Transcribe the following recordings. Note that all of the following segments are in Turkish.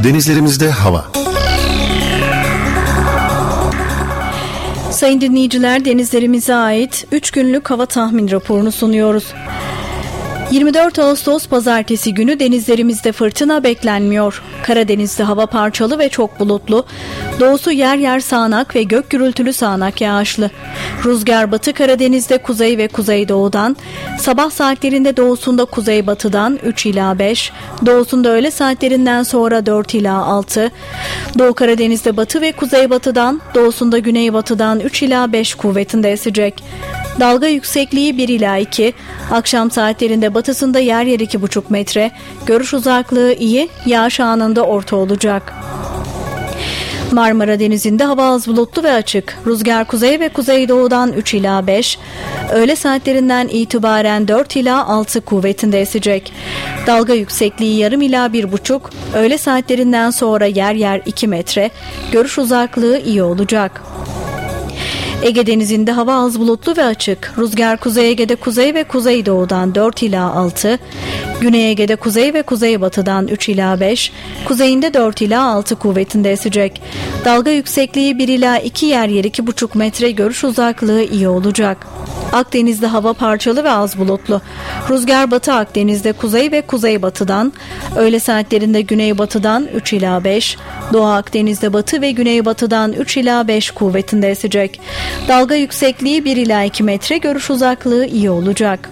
Denizlerimizde hava. Sayın dinleyiciler, denizlerimize ait 3 günlük hava tahmin raporunu sunuyoruz. 24 Ağustos Pazartesi günü denizlerimizde fırtına beklenmiyor. Karadeniz'de hava parçalı ve çok bulutlu. Doğusu yer yer sağanak ve gök gürültülü sağanak yağışlı. Rüzgar Batı Karadeniz'de kuzey ve kuzeydoğudan, sabah saatlerinde doğusunda kuzeybatıdan 3 ila 5, doğusunda öğle saatlerinden sonra 4 ila 6, Doğu Karadeniz'de batı ve kuzeybatıdan, doğusunda güneybatıdan 3 ila 5 kuvvetinde esecek. Dalga yüksekliği 1 ila 2, akşam saatlerinde batısında yer yer 2,5 metre, görüş uzaklığı iyi, yağış anında orta olacak. Marmara Denizi'nde hava az bulutlu ve açık. Rüzgar kuzey ve kuzeydoğudan 3 ila 5, öğle saatlerinden itibaren 4 ila 6 kuvvetinde esecek. Dalga yüksekliği yarım ila 1,5, öğle saatlerinden sonra yer yer 2 metre, görüş uzaklığı iyi olacak. Ege Denizi'nde hava az bulutlu ve açık. Rüzgar Kuzey Ege'de kuzey ve kuzeydoğudan 4 ila 6, Güney Ege'de kuzey ve kuzeybatıdan 3 ila 5, kuzeyinde 4 ila 6 kuvvetinde esecek. Dalga yüksekliği 1 ila 2, yer yer 2,5 metre, görüş uzaklığı iyi olacak. Akdeniz'de hava parçalı ve az bulutlu. Rüzgar Batı Akdeniz'de kuzey ve kuzeybatıdan, öğle saatlerinde güneybatıdan 3 ila 5, Doğu Akdeniz'de batı ve güneybatıdan 3 ila 5 kuvvetinde esecek. Dalga yüksekliği 1 ila 2 metre, görüş uzaklığı iyi olacak.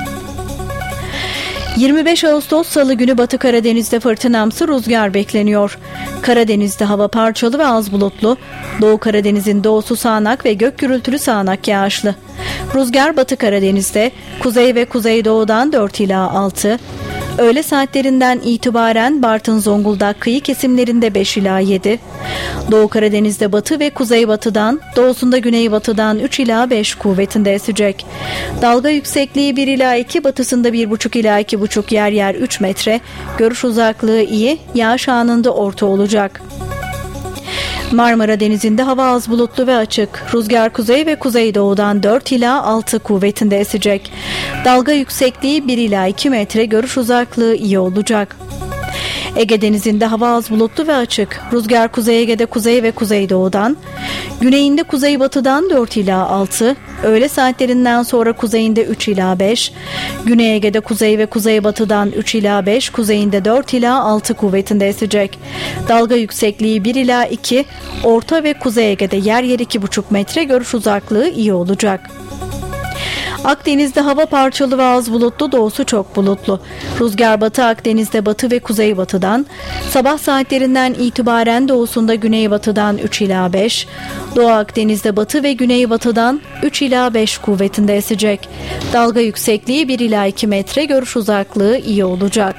25 Ağustos Salı günü Batı Karadeniz'de fırtınamsı rüzgar bekleniyor. Karadeniz'de hava parçalı ve az bulutlu. Doğu Karadeniz'in doğusu sağanak ve gök gürültülü sağanak yağışlı. Rüzgar Batı Karadeniz'de kuzey ve kuzeydoğudan 4 ila 6, öğle saatlerinden itibaren Bartın Zonguldak kıyı kesimlerinde 5 ila 7, Doğu Karadeniz'de batı ve kuzeybatıdan, doğusunda güneybatıdan 3 ila 5 kuvvetinde esecek. Dalga yüksekliği 1 ila 2, batısında 1,5 ila 2,5, yer yer 3 metre, görüş uzaklığı iyi, yağış anında orta olacak. Marmara Denizi'nde hava az bulutlu ve açık. Rüzgar kuzey ve kuzeydoğudan 4 ila 6 kuvvetinde esecek. Dalga yüksekliği 1 ila 2 metre, görüş uzaklığı iyi olacak. Ege Denizi'nde hava az bulutlu ve açık. Rüzgar Kuzey Ege'de kuzey ve kuzeydoğudan, güneyinde kuzeybatıdan 4 ila 6, öğle saatlerinden sonra kuzeyinde 3 ila 5, Güney Ege'de kuzey ve kuzeybatıdan 3 ila 5, kuzeyinde 4 ila 6 kuvvetinde esecek. Dalga yüksekliği 1 ila 2, Orta ve Kuzey Ege'de yer yer 2,5 metre, görüş uzaklığı iyi olacak. Akdeniz'de hava parçalı ve az bulutlu, doğusu çok bulutlu. Rüzgar Batı Akdeniz'de batı ve kuzeybatıdan, sabah saatlerinden itibaren doğusunda güneybatıdan 3 ila 5, Doğu Akdeniz'de batı ve güneybatıdan 3 ila 5 kuvvetinde esecek. Dalga yüksekliği 1 ila 2 metre, görüş uzaklığı iyi olacak.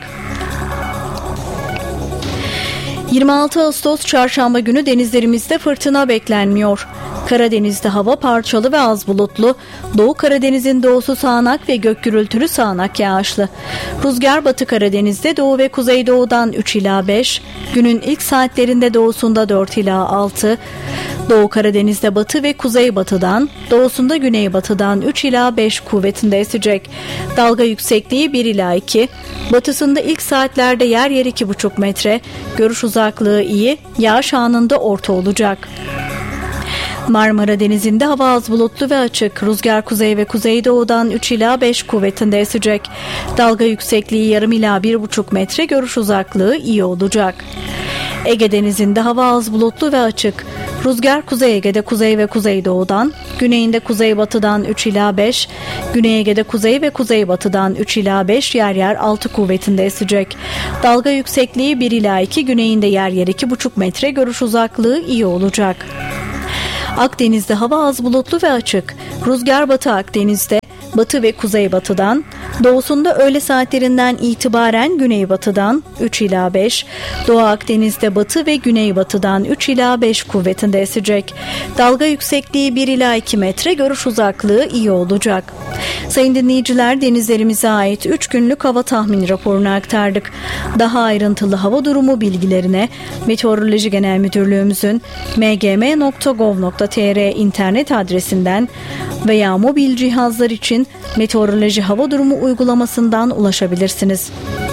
26 Ağustos Çarşamba günü denizlerimizde fırtına beklenmiyor. Karadeniz'de hava parçalı ve az bulutlu. Doğu Karadeniz'in doğusu sağanak ve gök gürültülü sağanak yağışlı. Rüzgar Batı Karadeniz'de doğu ve kuzeydoğudan 3 ila 5, günün ilk saatlerinde doğusunda 4 ila 6, Doğu Karadeniz'de batı ve kuzeybatıdan, doğusunda güneybatıdan 3 ila 5 kuvvetinde esecek. Dalga yüksekliği 1 ila 2, batısında ilk saatlerde yer yer 2,5 metre, görüş uzaklığı iyi, yağış anında orta olacak. Marmara Denizi'nde hava az bulutlu ve açık. Rüzgar kuzey ve kuzeydoğudan 3 ila 5 kuvvetinde esecek. Dalga yüksekliği yarım ila 1,5 metre, görüş uzaklığı iyi olacak. Ege Denizi'nde hava az bulutlu ve açık. Rüzgar Kuzey Ege'de kuzey ve kuzeydoğudan, güneyinde kuzeybatıdan 3 ila 5, Güney Ege'de kuzey ve kuzeybatıdan 3 ila 5, yer yer 6 kuvvetinde esecek. Dalga yüksekliği 1 ila 2, güneyinde yer yer 2,5 metre, görüş uzaklığı iyi olacak. Akdeniz'de hava az bulutlu ve açık. Rüzgar Batı Akdeniz'de batı ve kuzeybatıdan, doğusunda öğle saatlerinden itibaren güneybatıdan 3 ila 5, Doğu Akdeniz'de batı ve güneybatıdan 3 ila 5 kuvvetinde esecek. Dalga yüksekliği 1 ila 2 metre, görüş uzaklığı iyi olacak. Sayın dinleyiciler, denizlerimize ait 3 günlük hava tahmini raporunu aktardık. Daha ayrıntılı hava durumu bilgilerine Meteoroloji Genel Müdürlüğümüzün mgm.gov.tr internet adresinden veya mobil cihazlar için Meteoroloji Hava Durumu uygulamasından ulaşabilirsiniz.